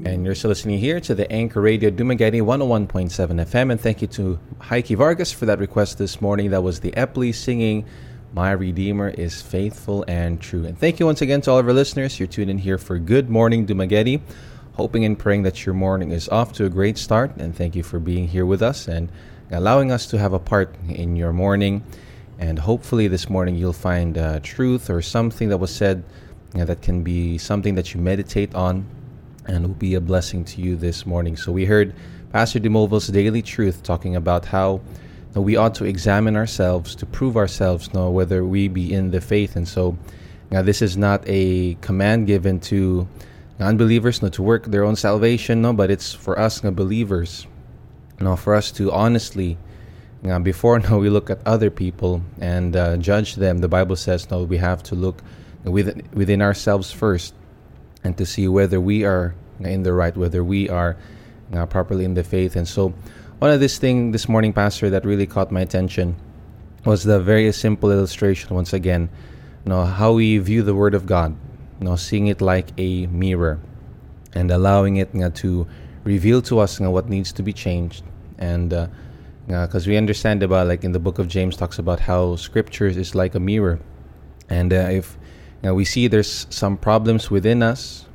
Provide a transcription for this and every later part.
And you're still listening here to the Anchor Radio Dumaguete 101.7 FM. And thank you to Heike Vargas for that request this morning. That was the Epley singing My Redeemer is Faithful and True. And thank you once again to all of our listeners. You're tuned in here for Good Morning Dumaguete. Hoping and praying that your morning is off to a great start. And thank you for being here with us and allowing us to have a part in your morning. And hopefully this morning you'll find truth or something that was said that can be something that you meditate on and will be a blessing to you this morning. So we heard Pastor DeMovil's Daily Truth talking about how we ought to examine ourselves to prove ourselves, whether we be in the faith. And so this is not a command given to unbelievers to work their own salvation, but it's for us believers, for us to honestly, before we look at other people and judge them. The Bible says we have to look within ourselves first, and to see whether we are in the right, whether we are properly in the faith. And so one of this thing this morning, Pastor, that really caught my attention was the very simple illustration, once again, how we view the Word of God, seeing it like a mirror and allowing it to reveal to us what needs to be changed. And because we understand about, like in the book of James talks about how Scripture is like a mirror. And if we see there's some problems within us,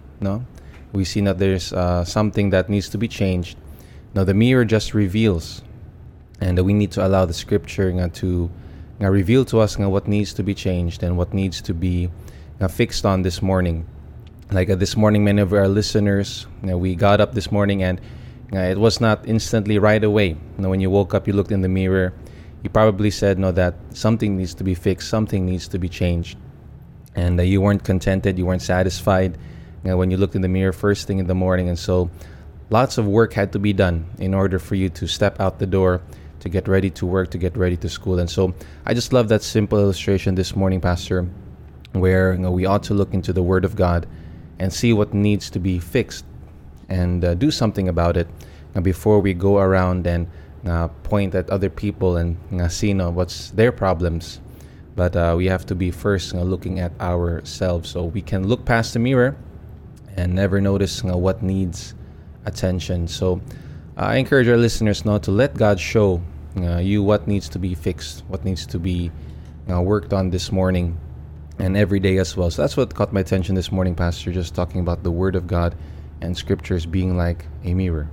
we see that there's something that needs to be changed. Now the mirror just reveals, and we need to allow the Scripture to reveal to us what needs to be changed and what needs to be fixed on this morning. Like this morning, many of our listeners, we got up this morning and it was not instantly right away. When you woke up, you looked in the mirror, you probably said that something needs to be fixed, something needs to be changed. And you weren't contented, you weren't satisfied when you looked in the mirror first thing in the morning. And so lots of work had to be done in order for you to step out the door, to get ready to work, to get ready to school. And so I just love that simple illustration this morning, Pastor, where we ought to look into the Word of God and see what needs to be fixed and do something about it before we go around and point at other people and see what's their problems. But we have to be first looking at ourselves, so we can look past the mirror and never notice what needs attention. So I encourage our listeners to let God show you what needs to be fixed, what needs to be worked on this morning and every day as well. So that's what caught my attention this morning, Pastor, just talking about the Word of God and Scriptures being like a mirror.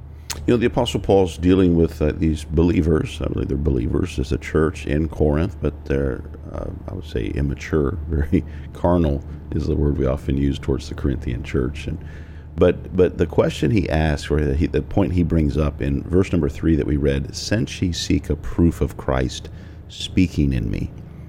The Apostle Paul's dealing with these believers. I believe they're believers as a church in Corinth, but they're, I would say, immature, very carnal is the word we often use towards the Corinthian church. But the question he asks, or the point he brings up in verse number 3 that we read, since ye seek a proof of Christ speaking in me.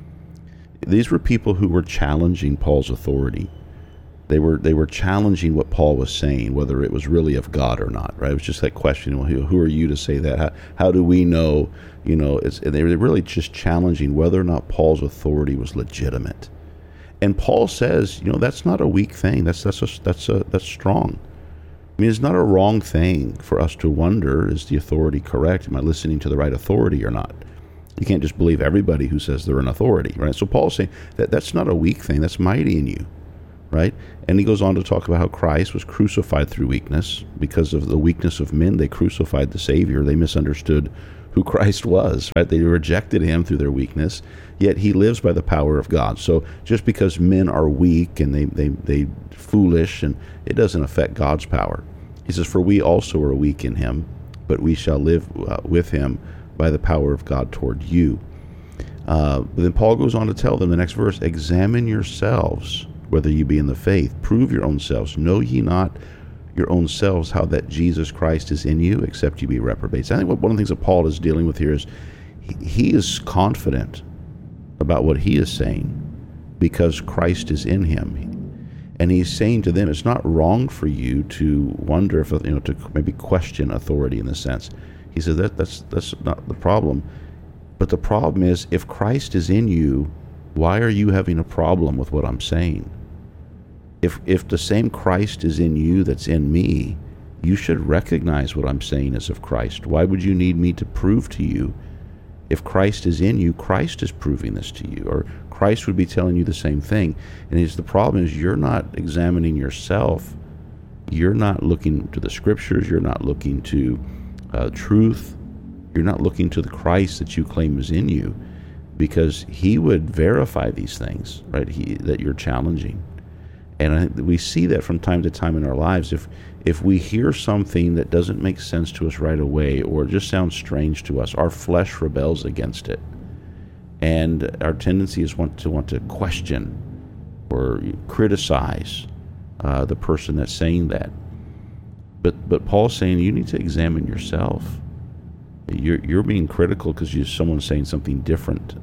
These were people who were challenging Paul's authority. They were challenging what Paul was saying, whether it was really of God or not, right? It was just that question, well, who are you to say that? How do we know, they were really just challenging whether or not Paul's authority was legitimate. And Paul says, that's not a weak thing. That's strong. I mean, it's not a wrong thing for us to wonder, is the authority correct? Am I listening to the right authority or not? You can't just believe everybody who says they're an authority, right? So Paul's saying that's not a weak thing. That's mighty in you. Right? And he goes on to talk about how Christ was crucified through weakness. Because of the weakness of men, they crucified the Savior. They misunderstood who Christ was, right? They rejected him through their weakness, yet he lives by the power of God. So just because men are weak and they foolish, and it doesn't affect God's power. He says, for we also are weak in him, but we shall live with him by the power of God toward you. But then Paul goes on to tell them, the next verse, examine yourselves, whether you be in the faith, prove your own selves. Know ye not your own selves how that Jesus Christ is in you, except you be reprobates. I think one of the things that Paul is dealing with here is he is confident about what he is saying because Christ is in him. And he's saying to them, it's not wrong for you to wonder if, to maybe question authority in this sense. He says that's not the problem. But the problem is, if Christ is in you, why are you having a problem with what I'm saying? If the same Christ is in you that's in me, you should recognize what I'm saying is of Christ. Why would you need me to prove to you? If Christ is in you, Christ is proving this to you, or Christ would be telling you the same thing. And the problem is you're not examining yourself you're not looking to the scriptures, you're not looking to truth, you're not looking to the Christ that you claim is in you, because he would verify these things, right, that you're challenging. And we see that from time to time in our lives. If we hear something that doesn't make sense to us right away, or just sounds strange to us, our flesh rebels against it. And our tendency is want to question or criticize the person that's saying that. But Paul's saying you need to examine yourself. You're being critical because someone's saying something different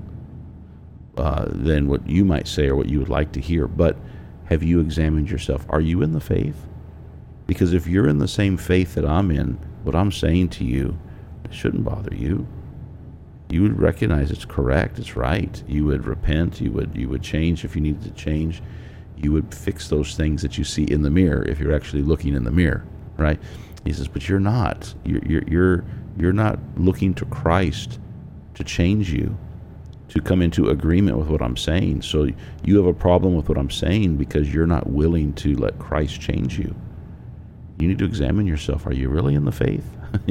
than what you might say or what you would like to hear. But have you examined yourself? Are you in the faith? Because if you're in the same faith that I'm in, what I'm saying to you, it shouldn't bother you. You would recognize it's correct, it's right. You would repent, you would change if you needed to change. You would fix those things that you see in the mirror if you're actually looking in the mirror, right? He says, but you're not. You're not looking to Christ to change you, to come into agreement with what I'm saying. So you have a problem with what I'm saying because you're not willing to let Christ change you. You need to examine yourself. Are you really in the faith?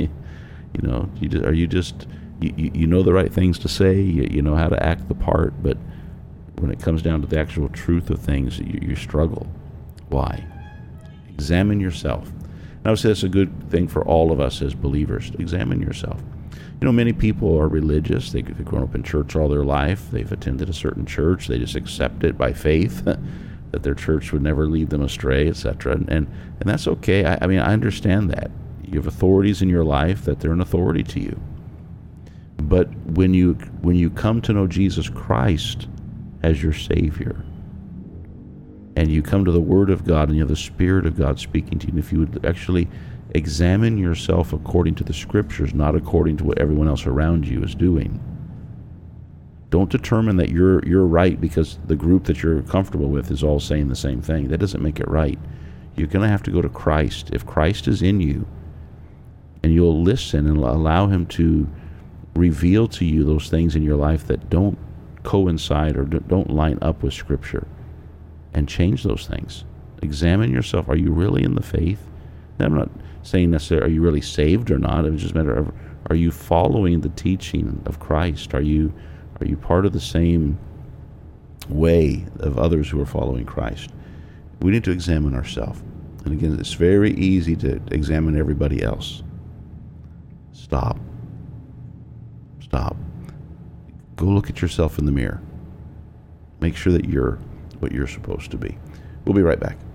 Are you just you know the right things to say, you know how to act the part, but when it comes down to the actual truth of things, you struggle. Why? Examine yourself. And I would say that's a good thing for all of us as believers, to examine yourself. Many people are religious. They've grown up in church all their life. They've attended a certain church. They just accept it by faith that their church would never lead them astray, etc. And that's okay. I understand that. You have authorities in your life that they're an authority to you. But when you come to know Jesus Christ as your Savior, and you come to the Word of God, and you have the Spirit of God speaking to you, and if you would actually examine yourself according to the Scriptures, not according to what everyone else around you is doing. Don't determine that you're right because the group that you're comfortable with is all saying the same thing. That doesn't make it right. You're going to have to go to Christ. If Christ is in you, and you'll listen and allow Him to reveal to you those things in your life that don't coincide or don't line up with Scripture, and change those things. Examine yourself. Are you really in the faith? Now, I'm not saying necessarily are you really saved or not. It's just a matter of, are you following the teaching of Christ? Are you part of the same way of others who are following Christ? We need to examine ourselves. And again, it's very easy to examine everybody else. Stop. Go look at yourself in the mirror. Make sure that you're what you're supposed to be. We'll be right back.